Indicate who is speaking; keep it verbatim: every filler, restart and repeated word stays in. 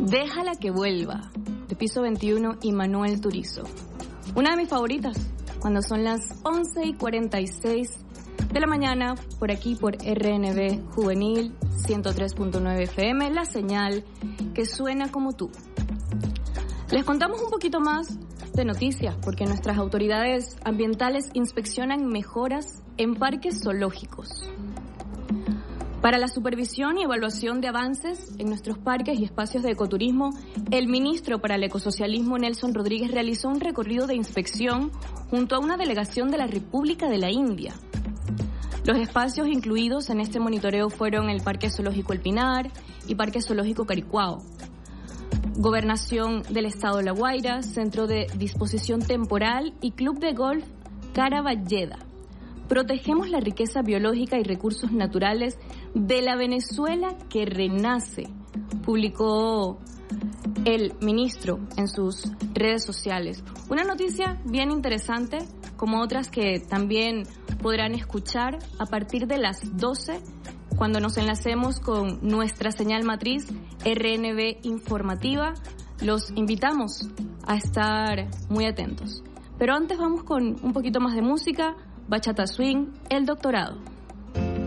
Speaker 1: Déjala que vuelva, de Piso veintiuno y Manuel Turizo. Una de mis favoritas, cuando son las once y cuarenta y seis de la mañana, por aquí por R N B Juvenil ciento tres punto nueve F M, la señal que suena como tú. Les contamos un poquito más de noticias, porque nuestras autoridades ambientales inspeccionan mejoras en parques zoológicos. Para la supervisión y evaluación de avances en nuestros parques y espacios de ecoturismo, el ministro para el ecosocialismo, Nelson Rodríguez, realizó un recorrido de inspección junto a una delegación de la República de la India. Los espacios incluidos en este monitoreo fueron el Parque Zoológico El Pinar y Parque Zoológico Caricuao. Gobernación del Estado de La Guaira, Centro de Disposición Temporal y Club de Golf Caraballeda. Protegemos la riqueza biológica y recursos naturales de la Venezuela que renace, publicó el ministro en sus redes sociales. Una noticia bien interesante, como otras que también podrán escuchar a partir de las doce, cuando nos enlacemos con nuestra señal matriz R N B Informativa. Los invitamos a estar muy atentos. Pero antes vamos con un poquito más de música. Bachata Swing, El Doctorado.